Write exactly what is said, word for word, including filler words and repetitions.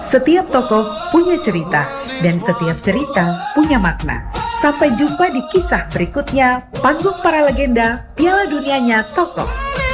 Setiap tokoh punya cerita, dan setiap cerita punya makna. Sampai jumpa di kisah berikutnya, panggung para legenda Piala Dunianya Tokoh.